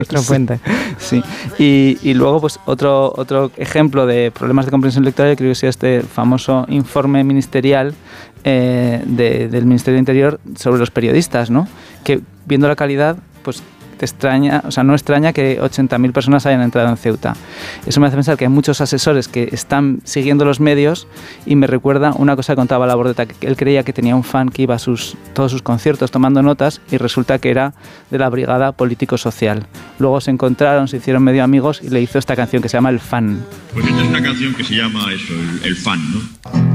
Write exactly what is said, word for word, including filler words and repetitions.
Otro puente. Sí. Y, y luego, pues otro, otro ejemplo de problemas de comprensión lectora, yo creo que es este famoso informe ministerial eh, de, del Ministerio de Interior sobre los periodistas, ¿no? Que viendo la calidad, pues te extraña, o sea, no extraña que ochenta mil personas hayan entrado en Ceuta. Eso me hace pensar que hay muchos asesores que están siguiendo los medios y me recuerda una cosa que contaba Labordeta, que él creía que tenía un fan que iba a sus, todos sus conciertos tomando notas y resulta que era de la brigada político-social. Luego se encontraron, se hicieron medio amigos y le hizo esta canción que se llama El Fan. Pues esta es una canción que se llama eso, El, el Fan, ¿no?